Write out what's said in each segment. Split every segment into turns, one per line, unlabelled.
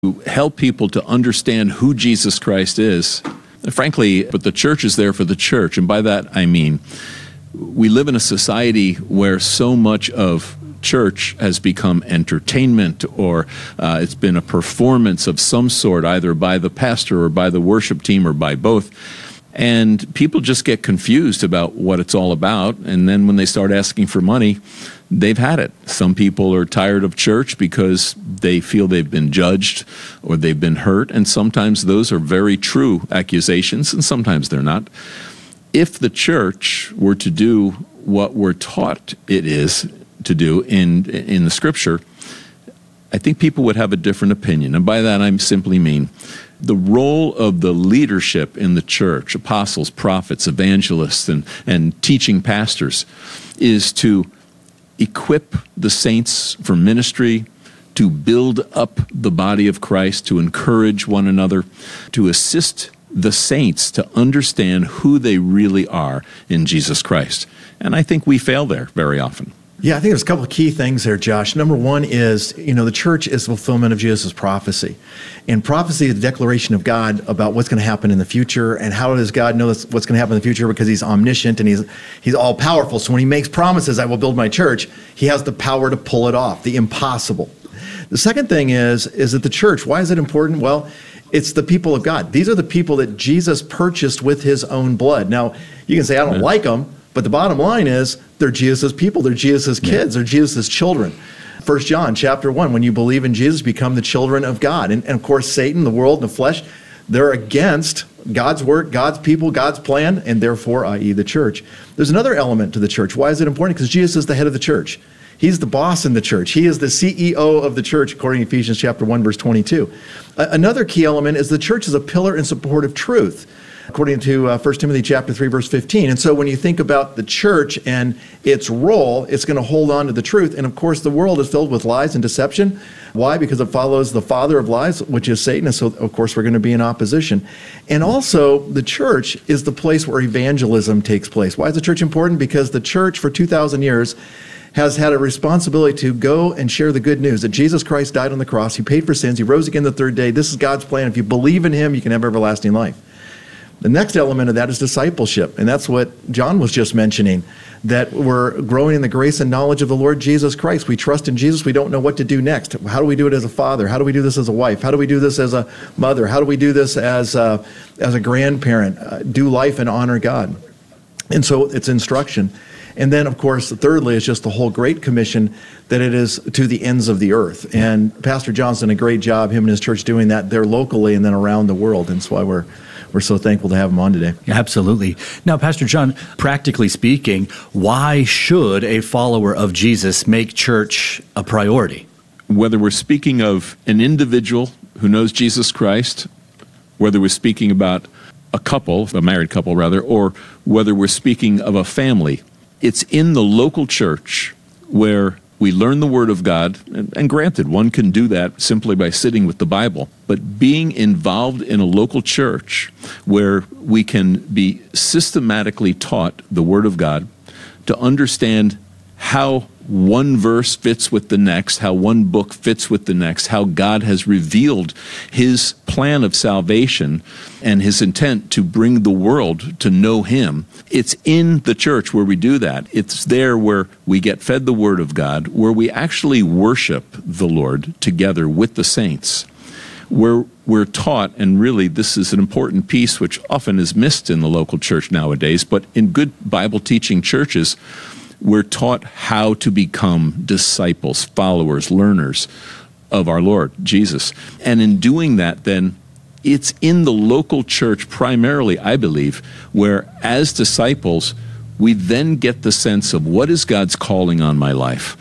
help people to understand who Jesus Christ is. Frankly, but the church is there for the church. And by that, I mean, we live in a society where so much of church has become entertainment, or it's been a performance of some sort, either by the pastor or by the worship team or by both. And people just get confused about what it's all about. And then when they start asking for money, they've had it. Some people are tired of church because they feel they've been judged or they've been hurt. And sometimes those are very true accusations, and sometimes they're not. If the church were to do what we're taught it is to do in the Scripture, I think people would have a different opinion. And by that, I simply mean the role of the leadership in the church, apostles, prophets, evangelists, and teaching pastors, is to equip the saints for ministry, to build up the body of Christ, to encourage one another, to assist the saints to understand who they really are in Jesus Christ. And I think we fail there very often.
Yeah, I think there's a couple of key things there, Josh. Number one is, the church is fulfillment of Jesus' prophecy. And prophecy is the declaration of God about what's going to happen in the future. And how does God know what's going to happen in the future? Because he's omniscient and he's all powerful. So when he makes promises, I will build my church, he has the power to pull it off, the impossible. The second thing is that the church, why is it important? Well, it's the people of God. These are the people that Jesus purchased with his own blood. Now, you can say, I don't like them. But the bottom line is they're Jesus' people, they're Jesus' kids, they're Jesus' children. 1 John chapter 1, when you believe in Jesus, become the children of God. And of course, Satan, the world, and the flesh, they're against God's work, God's people, God's plan, and therefore, i.e. the church. There's another element to the church. Why is it important? Because Jesus is the head of the church. He's the boss in the church. He is the CEO of the church, according to Ephesians chapter 1, verse 22. Another key element is the church is a pillar and support of truth, according to 1 Timothy chapter 3, verse 15. And so when you think about the church and its role, it's going to hold on to the truth. And of course, the world is filled with lies and deception. Why? Because it follows the father of lies, which is Satan. And so, of course, we're going to be in opposition. And also, the church is the place where evangelism takes place. Why is the church important? Because the church, for 2,000 years, has had a responsibility to go and share the good news that Jesus Christ died on the cross. He paid for sins. He rose again the third day. This is God's plan. If you believe in him, you can have everlasting life. The next element of that is discipleship, and that's what John was just mentioning, that we're growing in the grace and knowledge of the Lord Jesus Christ. We trust in Jesus. We don't know what to do next. How do we do it as a father? How do we do this as a wife? How do we do this as a mother? How do we do this as a grandparent? Do life and honor God. And so it's instruction. And then, of course, thirdly, is just the whole Great Commission, that it is to the ends of the earth. And Pastor John's done a great job, him and his church, doing that there locally and then around the world. And that's why we're so thankful to have him on today.
Absolutely. Now, Pastor John, practically speaking, why should a follower of Jesus make church a priority?
Whether we're speaking of an individual who knows Jesus Christ, whether we're speaking about a couple, a married couple rather, or whether we're speaking of a family, it's in the local church where we learn the Word of God, and granted, one can do that simply by sitting with the Bible, but being involved in a local church where we can be systematically taught the Word of God, to understand how one verse fits with the next, how one book fits with the next, how God has revealed his plan of salvation and his intent to bring the world to know him. It's in the church where we do that. It's there where we get fed the Word of God, where we actually worship the Lord together with the saints, where we're taught, and really this is an important piece which often is missed in the local church nowadays, but in good Bible teaching churches, we're taught how to become disciples, followers, learners of our Lord Jesus. And in doing that, then, it's in the local church primarily, I believe, where as disciples, we then get the sense of what is God's calling on my life?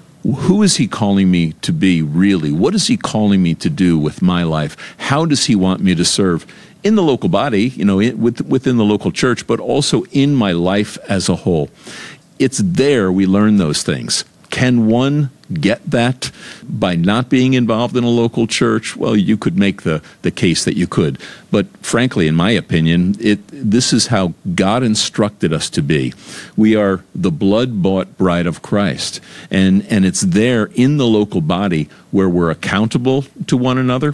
Who is he calling me to be really? What is he calling me to do with my life? How does he want me to serve in the local body, within the local church, but also in my life as a whole? It's there we learn those things. Can one get that by not being involved in a local church? Well, you could make the case that you could. But frankly, in my opinion, this is how God instructed us to be. We are the blood-bought bride of Christ. And it's there in the local body where we're accountable to one another.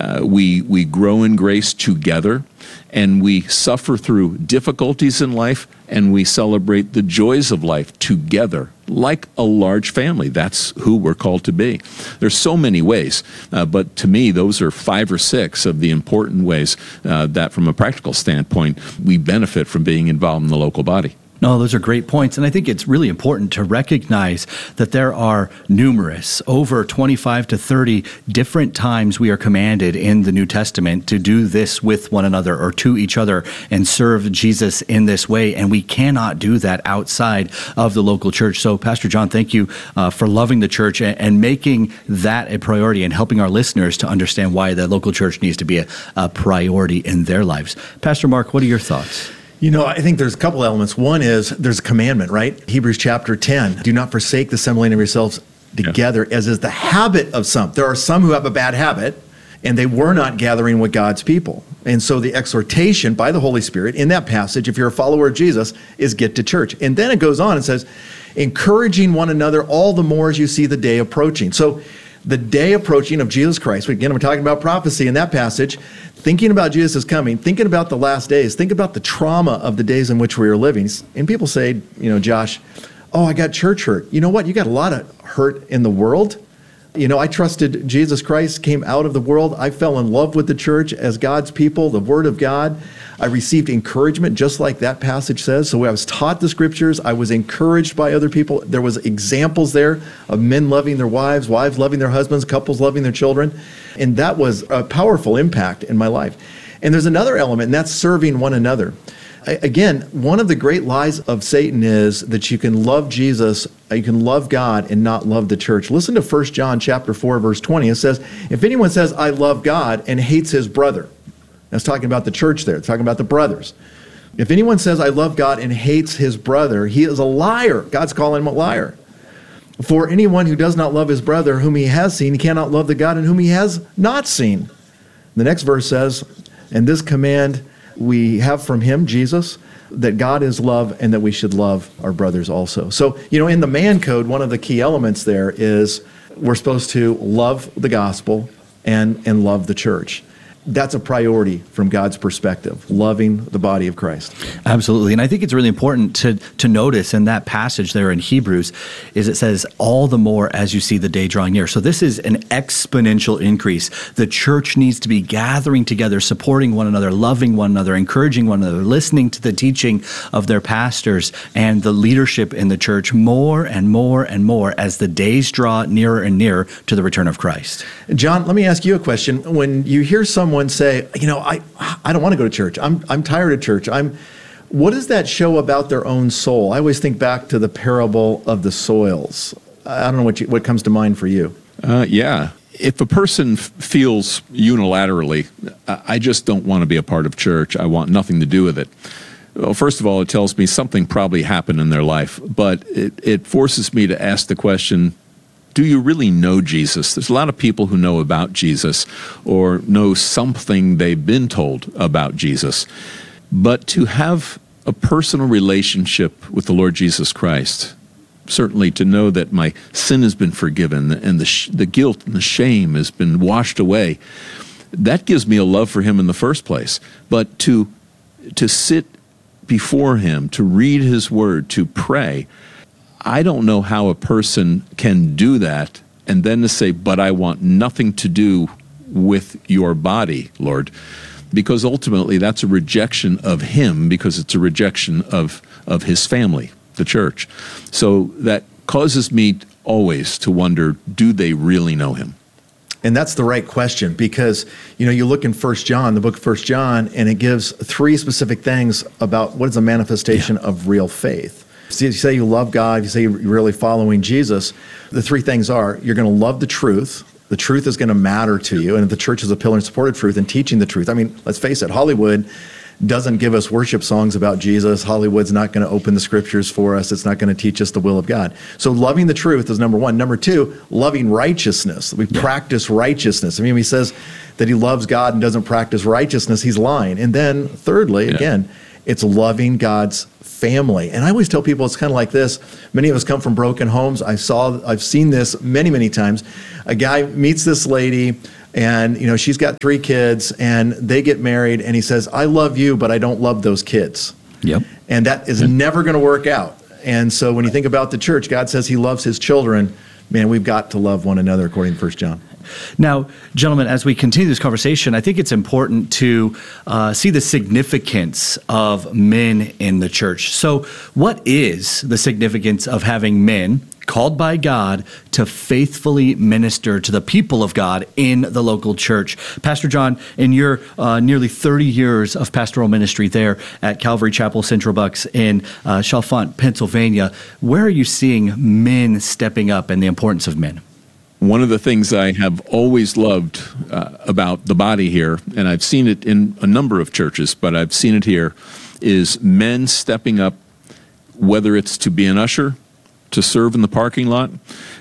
We grow in grace together, and we suffer through difficulties in life, and we celebrate the joys of life together, like a large family. That's who we're called to be. There's so many ways, but to me, those are 5 or 6 of the important ways that, from a practical standpoint, we benefit from being involved in the local body.
No, those are great points. And I think it's really important to recognize that there are numerous, over 25 to 30 different times we are commanded in the New Testament to do this with one another or to each other and serve Jesus in this way. And we cannot do that outside of the local church. So, Pastor John, thank you for loving the church and making that a priority and helping our listeners to understand why the local church needs to be a priority in their lives. Pastor Mark, what are your thoughts?
I think there's a couple elements. One is there's a commandment, right? Hebrews chapter 10, do not forsake the assembling of yourselves together, as is the habit of some. There are some who have a bad habit, and they were not gathering with God's people. And so the exhortation by the Holy Spirit in that passage, if you're a follower of Jesus, is get to church. And then it goes on and says, encouraging one another all the more as you see the day approaching. So the day approaching of Jesus Christ, again, we're talking about prophecy in that passage, thinking about Jesus is coming, thinking about the last days, think about the trauma of the days in which we are living. And people say, Josh, I got church hurt. You know what? You got a lot of hurt in the world. I trusted Jesus Christ, came out of the world. I fell in love with the church as God's people, the Word of God. I received encouragement, just like that passage says. So I was taught the Scriptures. I was encouraged by other people. There was examples there of men loving their wives, wives loving their husbands, couples loving their children. And that was a powerful impact in my life. And there's another element, and that's serving one another. Again, one of the great lies of Satan is that you can love Jesus, you can love God and not love the church. Listen to 1 John chapter 4, verse 20. It says, if anyone says, I love God and hates his brother, that's talking about the church there, it's talking about the brothers. If anyone says, I love God and hates his brother, he is a liar. God's calling him a liar. For anyone who does not love his brother whom he has seen, he cannot love the God in whom he has not seen. The next verse says, and this command we have from him, Jesus, that God is love and that we should love our brothers also. So, in the man code, one of the key elements there is we're supposed to love the gospel and love the church. That's a priority from God's perspective, loving the body of Christ.
Absolutely. And I think it's really important to notice in that passage there in Hebrews is it says, all the more as you see the day drawing near. So this is an exponential increase. The church needs to be gathering together, supporting one another, loving one another, encouraging one another, listening to the teaching of their pastors and the leadership in the church more and more and more as the days draw nearer and nearer to the return of Christ.
John, let me ask you a question. When you hear someone say, I don't want to go to church. I'm tired of church. What does that show about their own soul? I always think back to the parable of the soils. I don't know what comes to mind for you.
Yeah. If a person feels unilaterally, I just don't want to be a part of church, I want nothing to do with it. Well, first of all, it tells me something probably happened in their life, but it forces me to ask the question, do you really know Jesus? There's a lot of people who know about Jesus or know something they've been told about Jesus. But to have a personal relationship with the Lord Jesus Christ, certainly to know that my sin has been forgiven and the guilt and the shame has been washed away, that gives me a love for him in the first place. But to sit before him, to read his word, to pray, I don't know how a person can do that and then to say, but I want nothing to do with your body, Lord, because ultimately that's a rejection of him because it's a rejection of his family, the church. So that causes me always to wonder, do they really know him?
And that's the right question because, you look in 1 John, the book of 1 John, and it gives 3 specific things about what is a manifestation of real faith. So you say you love God, you say you're really following Jesus. The 3 things are, you're going to love the truth. The truth is going to matter to you. And if the church is a pillar and support of truth and teaching the truth. I mean, let's face it, Hollywood doesn't give us worship songs about Jesus. Hollywood's not going to open the scriptures for us. It's not going to teach us the will of God. So loving the truth is number one. Number two, loving righteousness. We practice righteousness. I mean, he says that he loves God and doesn't practice righteousness, he's lying. And then thirdly, again, it's loving God's family. And I always tell people it's kind of like this. Many of us come from broken homes. I've seen this many, many times. A guy meets this lady, and she's got 3 kids, and they get married, and he says, I love you, but I don't love those kids.
Yep.
And that is never going to work out. And so when you think about the church, God says he loves his children. Man, we've got to love one another according to 1 John.
Now, gentlemen, as we continue this conversation, I think it's important to see the significance of men in the church. So what is the significance of having men called by God to faithfully minister to the people of God in the local church? Pastor John, in your nearly 30 years of pastoral ministry there at Calvary Chapel Central Bucks in Chalfont, Pennsylvania, where are you seeing men stepping up and the importance of men?
One of the things I have always loved about the body here, and I've seen it in a number of churches, but I've seen it here, is men stepping up, whether it's to be an usher, to serve in the parking lot,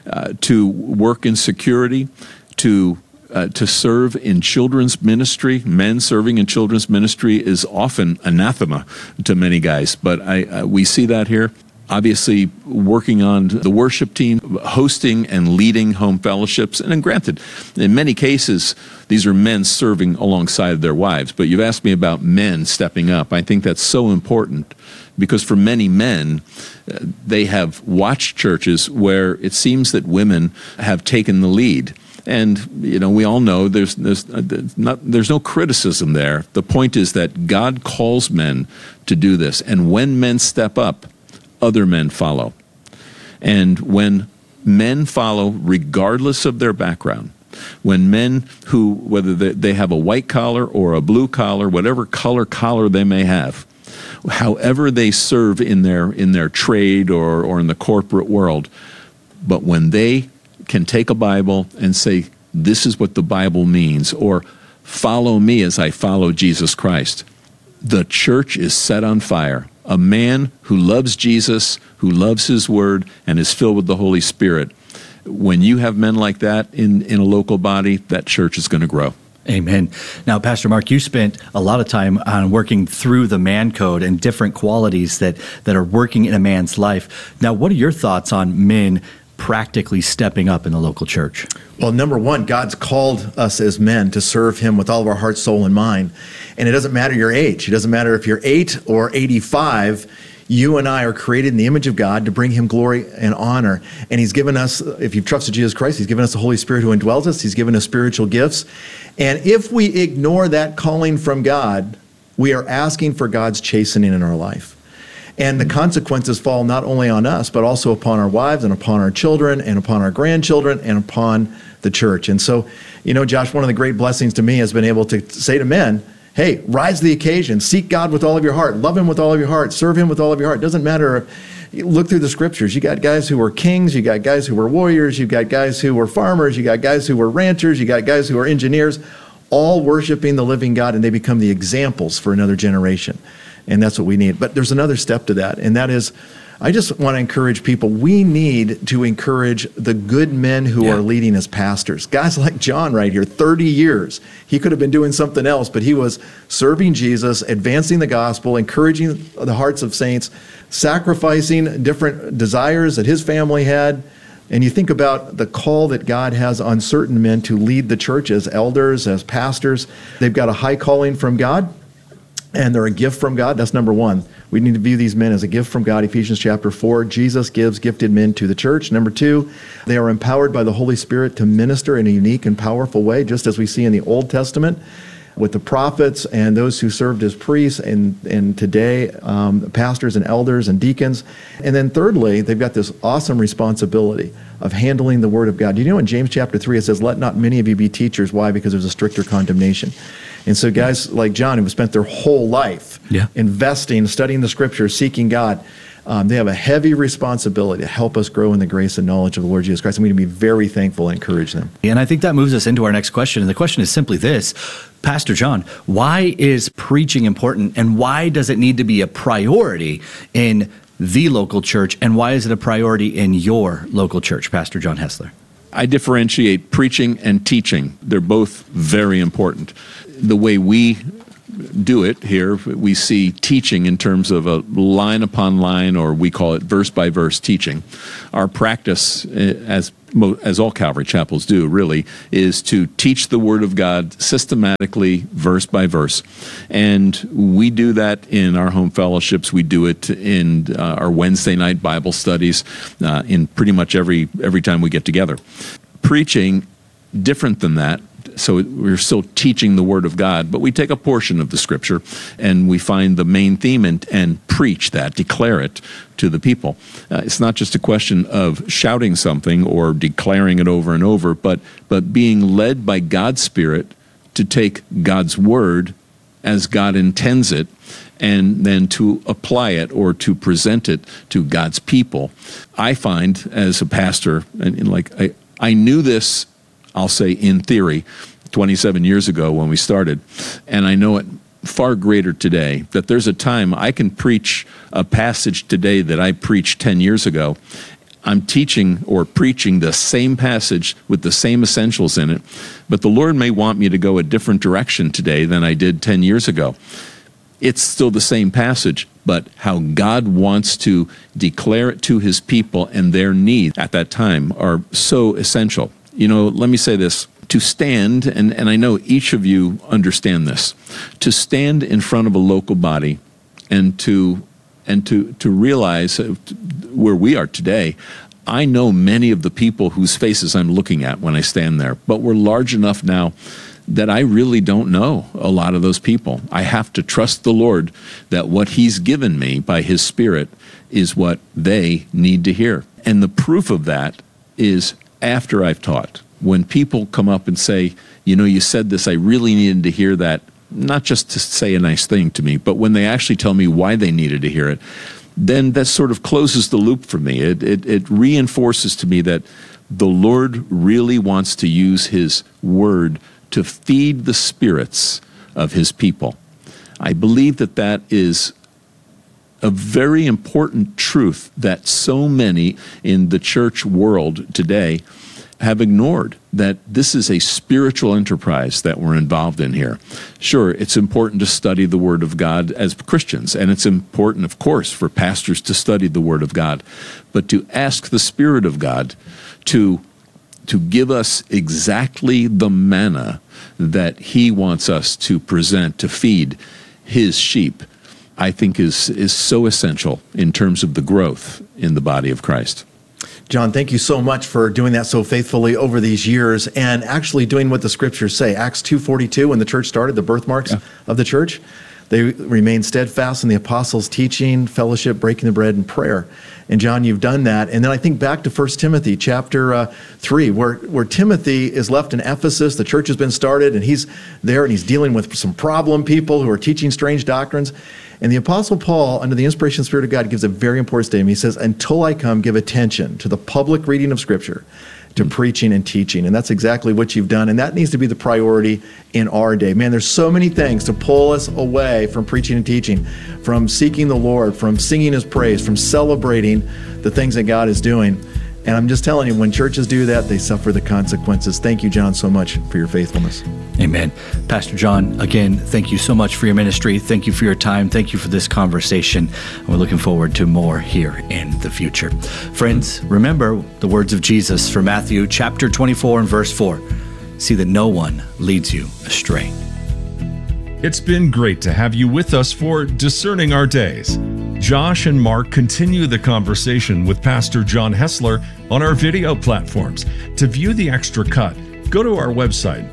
to work in security, to serve in children's ministry. Men serving in children's ministry is often anathema to many guys, but we see that here. Obviously, working on the worship team, hosting and leading home fellowships. And then granted, in many cases, these are men serving alongside their wives. But you've asked me about men stepping up. I think that's so important because for many men, they have watched churches where it seems that women have taken the lead. And, we all know there's no criticism there. The point is that God calls men to do this. And when men step up, other men follow. And when men follow, regardless of their background, when men who, whether they have a white collar or a blue collar, whatever collar they may have, however they serve in their trade or in the corporate world, but when they can take a Bible and say, this is what the Bible means, or follow me as I follow Jesus Christ, the church is set on fire. A man who loves Jesus, who loves his word, and is filled with the Holy Spirit. When you have men like that in a local body, that church is going to grow.
Amen. Now, Pastor Mark, you spent a lot of time on working through the man code and different qualities that are working in a man's life. Now, what are your thoughts on men practically stepping up in the local church?
Well, number one, God's called us as men to serve him with all of our heart, soul, and mind. And it doesn't matter your age. It doesn't matter if you're 8 or 85. You and I are created in the image of God to bring him glory and honor. And he's given us, if you've trusted Jesus Christ, he's given us the Holy Spirit who indwells us. He's given us spiritual gifts. And if we ignore that calling from God, we are asking for God's chastening in our life. And the consequences fall not only on us, but also upon our wives and upon our children and upon our grandchildren and upon the church. And so, Josh, one of the great blessings to me has been able to say to men, hey, rise to the occasion, seek God with all of your heart, love him with all of your heart, serve him with all of your heart. It doesn't matter. Look through the scriptures. You got guys who were kings, you got guys who were warriors, you got guys who were farmers, you got guys who were ranchers, you got guys who were engineers, all worshiping the living God, and they become the examples for another generation. And that's what we need. But there's another step to that, and that is, I just want to encourage people. We need to encourage the good men who are leading as pastors. Guys like John right here, 30 years. He could have been doing something else, but he was serving Jesus, advancing the gospel, encouraging the hearts of saints, sacrificing different desires that his family had. And you think about the call that God has on certain men to lead the church as elders, as pastors. They've got a high calling from God, and they're a gift from God. That's number one. We need to view these men as a gift from God. Ephesians chapter 4, Jesus gives gifted men to the church. Number two, they are empowered by the Holy Spirit to minister in a unique and powerful way, just as we see in the Old Testament with the prophets and those who served as priests, and today pastors and elders and deacons. And then thirdly, they've got this awesome responsibility of handling the word of God. You know, in James chapter 3, it says, let not many of you be teachers. Why? Because there's a stricter condemnation. And so guys like John, who spent their whole life investing, studying the scriptures, seeking God, They have a heavy responsibility to help us grow in the grace and knowledge of the Lord Jesus Christ. And we need to be very thankful and encourage them.
And I think that moves us into our next question. And the question is simply this: Pastor John, why is preaching important, and why does it need to be a priority in the local church, and why is it a priority in your local church, Pastor John Hessler?
I differentiate preaching and teaching. They're both very important. The way we do it here, we see teaching in terms of a line upon line, or we call it verse by verse teaching. Our practice, as all Calvary chapels do, really, is to teach the Word of God systematically, verse by verse. And we do that in our home fellowships. We do it in our Wednesday night Bible studies, in pretty much every time we get together. Preaching, different than that. So we're still teaching the Word of God, but we take a portion of the Scripture and we find the main theme and preach that, declare it to the people. It's not just a question of shouting something or declaring it over and over, but being led by God's Spirit to take God's Word as God intends it, and then to apply it or to present it to God's people. I find, as a pastor, and I knew this, I'll say in theory, 27 years ago when we started, and I know it far greater today, that there's a time I can preach a passage today that I preached 10 years ago. I'm teaching or preaching the same passage with the same essentials in it, but the Lord may want me to go a different direction today than I did 10 years ago. It's still the same passage, but how God wants to declare it to His people and their needs at that time are so essential. Let me say this. To stand, and I know each of you understand this, to stand in front of a local body and to realize where we are today. I know many of the people whose faces I'm looking at when I stand there, but we're large enough now that I really don't know a lot of those people. I have to trust the Lord that what He's given me by His Spirit is what they need to hear. And the proof of that is after I've taught. When people come up and say, you said this, I really needed to hear that, not just to say a nice thing to me, but when they actually tell me why they needed to hear it, then that sort of closes the loop for me. It reinforces to me that the Lord really wants to use His Word to feed the spirits of His people. I believe that is a very important truth that so many in the church world today have ignored, that this is a spiritual enterprise that we're involved in here. Sure, it's important to study the Word of God as Christians, and it's important, of course, for pastors to study the Word of God, but to ask the Spirit of God to give us exactly the manna that He wants us to present, to feed His sheep, I think is so essential in terms of the growth in the body of Christ.
John, thank you so much for doing that so faithfully over these years and actually doing what the Scriptures say. Acts 2:42, when the church started, the birthmarks of the church, they remained steadfast in the apostles' teaching, fellowship, breaking the bread, and prayer. And John, you've done that. And then I think back to 1 Timothy chapter 3, where Timothy is left in Ephesus. The church has been started, and he's there, and he's dealing with some problem people who are teaching strange doctrines. And the Apostle Paul, under the inspiration of the Spirit of God, gives a very important statement. He says, until I come, give attention to the public reading of Scripture, to preaching and teaching. And that's exactly what you've done. And that needs to be the priority in our day. Man, there's so many things to pull us away from preaching and teaching, from seeking the Lord, from singing His praise, from celebrating the things that God is doing. And I'm just telling you, when churches do that, they suffer the consequences. Thank you, John, so much for your faithfulness.
Amen. Pastor John, again, thank you so much for your ministry. Thank you for your time. Thank you for this conversation. And we're looking forward to more here in the future. Friends, remember the words of Jesus from Matthew chapter 24 and verse 4. See that no one leads you astray.
It's been great to have you with us for Discerning Our Days. Josh and Mark continue the conversation with Pastor John Hessler on our video platforms. To view the extra cut, go to our website,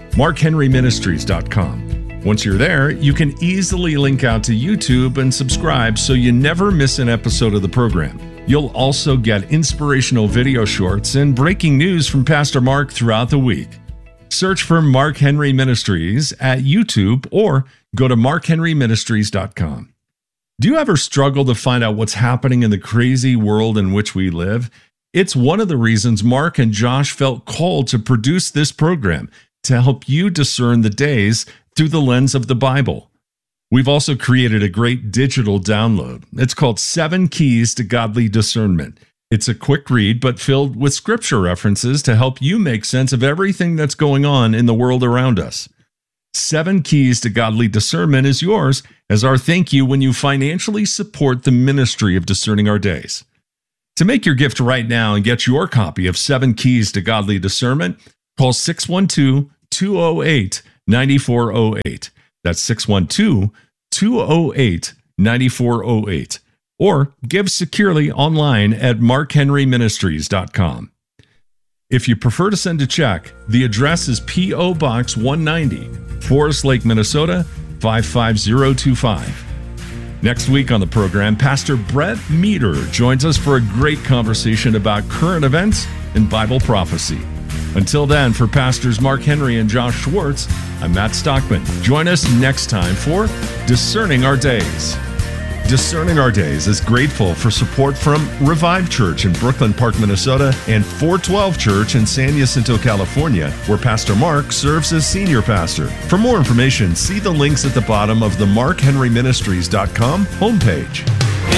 markhenryministries.com. Once you're there, you can easily link out to YouTube and subscribe so you never miss an episode of the program. You'll also get inspirational video shorts and breaking news from Pastor Mark throughout the week. Search for Mark Henry Ministries at YouTube or go to markhenryministries.com. Do you ever struggle to find out what's happening in the crazy world in which we live? It's one of the reasons Mark and Josh felt called to produce this program, to help you discern the days through the lens of the Bible. We've also created a great digital download. It's called 7 Keys to Godly Discernment. It's a quick read, but filled with scripture references to help you make sense of everything that's going on in the world around us. 7 Keys to Godly Discernment is yours as our thank you when you financially support the ministry of Discerning Our Days. To make your gift right now and get your copy of 7 Keys to Godly Discernment, call 612-208-9408. That's 612-208-9408. Or give securely online at markhenryministries.com. If you prefer to send a check, the address is P.O. Box 190, Forest Lake, Minnesota, 55025. Next week on the program, Pastor Brett Meter joins us for a great conversation about current events and Bible prophecy. Until then, for Pastors Mark Henry and Josh Schwartz, I'm Matt Stockman. Join us next time for Discerning Our Days. Discerning Our Days is grateful for support from Revive Church in Brooklyn Park, Minnesota, and 412 Church in San Jacinto, California, where Pastor Mark serves as senior pastor. For more information, see the links at the bottom of the markhenryministries.com homepage.